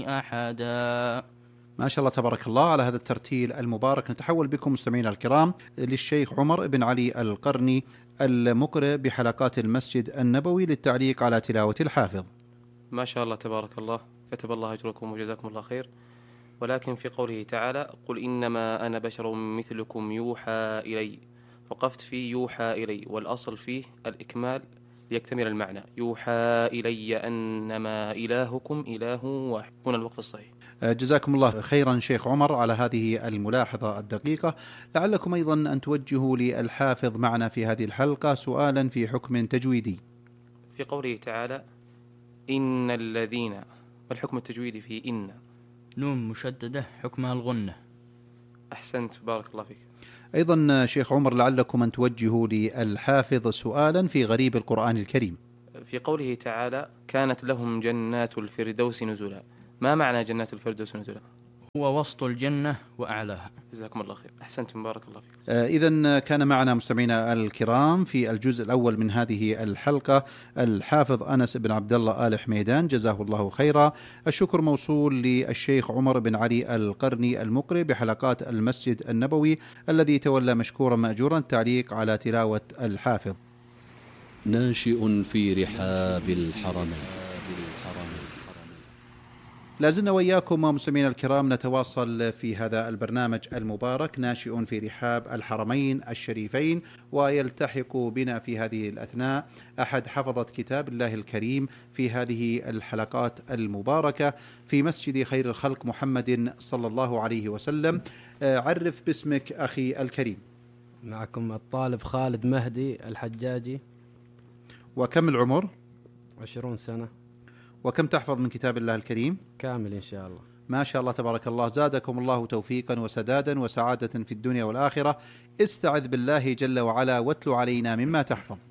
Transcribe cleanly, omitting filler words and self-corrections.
أحدا. ما شاء الله تبارك الله على هذا الترتيل المبارك. نتحول بكم مستمعينا الكرام للشيخ عمر بن علي القرني المقرئ بحلقات المسجد النبوي للتعليق على تلاوة الحافظ. ما شاء الله تبارك الله، كتب الله أجركم وجزاكم الله خير. ولكن في قوله تعالى قل إنما أنا بشر مثلكم يوحى إلي، وقفت في يوحى إلي، والأصل فيه الإكمال ليكتمل المعنى، يوحى إلي أنما إلهكم إله واحد. هنا الوقت الصحيح. جزاكم الله خيرا شيخ عمر على هذه الملاحظة الدقيقة. لعلكم أيضا أن توجهوا للحافظ معنا في هذه الحلقة سؤالا في حكم تجويدي. في قوله تعالى إن الذين، ما الحكم التجويدي في إن؟ نون مشددة حكمها الغنة. أحسنت، بارك الله فيك. أيضا شيخ عمر لعلكم أن توجهوا للحافظ سؤالا في غريب القرآن الكريم. في قوله تعالى كانت لهم جنات الفردوس نزلا، ما معنى جنات الفردوس نزلا؟ هو وسط الجنة وأعلاها. جزاكم الله خير، أحسنتم، بارك الله فيك. إذن كان معنا مستمعينا الكرام في الجزء الأول من هذه الحلقة الحافظ أنس بن عبد الله آل حميدان جزاه الله خيرا. الشكر موصول للشيخ عمر بن علي القرني المقرئ بحلقات المسجد النبوي الذي تولى مشكورا مأجورا التعليق على تلاوة الحافظ. ناشئ في رحاب الحرمين. لازلنا وإياكم مستمعينا الكرام نتواصل في هذا البرنامج المبارك ناشئ في رحاب الحرمين الشريفين، ويلتحق بنا في هذه الأثناء أحد حفظة كتاب الله الكريم في هذه الحلقات المباركة في مسجد خير الخلق محمد صلى الله عليه وسلم. عرف باسمك أخي الكريم. معكم الطالب خالد مهدي الحجاجي. وكم العمر؟ 20 سنة. وكم تحفظ من كتاب الله الكريم؟ كامل إن شاء الله. ما شاء الله تبارك الله، زادكم الله توفيقا وسدادا وسعادة في الدنيا والآخرة. استعذ بالله جل وعلا واتل علينا مما تحفظ.